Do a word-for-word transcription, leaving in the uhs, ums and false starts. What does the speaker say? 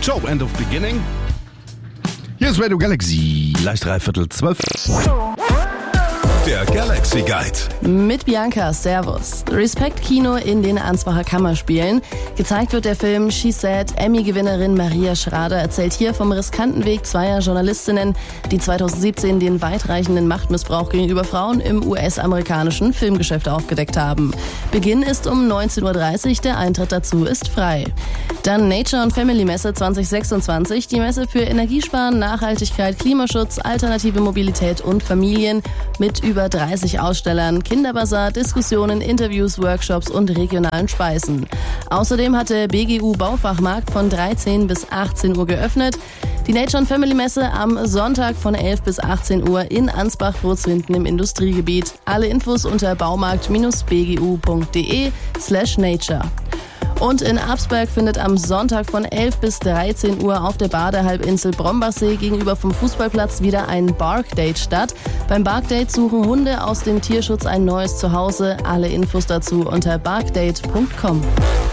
Joe, End of Beginning. Hier ist Radio Galaxy, leicht dreiviertel zwölf. Der Galaxy Guide. Mit Bianca, Servus. Respekt-Kino in den Ansbacher Kammerspielen. Gezeigt wird der Film She Said. Emmy-Gewinnerin Maria Schrader erzählt hier vom riskanten Weg zweier Journalistinnen, die zweitausendsiebzehn den weitreichenden Machtmissbrauch gegenüber Frauen im U S-amerikanischen Filmgeschäft aufgedeckt haben. Beginn ist um neunzehn Uhr dreißig, der Eintritt dazu ist frei. Dann Nature und Family Messe zwanzig sechsundzwanzig, die Messe für Energiesparen, Nachhaltigkeit, Klimaschutz, alternative Mobilität und Familien mit über dreißig Ausstellern, Kinderbazar, Diskussionen, Interviews, Workshops und regionalen Speisen. Außerdem hat der B G U Baufachmarkt von dreizehn bis achtzehn Uhr geöffnet. Die Nature and Family Messe am Sonntag von elf bis achtzehn Uhr in Ansbach-Burzwinden im Industriegebiet. Alle Infos unter baumarkt-bgu.de slash nature. Und in Absberg findet am Sonntag von elf bis dreizehn Uhr auf der Badehalbinsel Brombachsee gegenüber vom Fußballplatz wieder ein Bark-Date statt. Beim Bark-Date suchen Hunde aus dem Tierschutz ein neues Zuhause. Alle Infos dazu unter barkdate punkt com.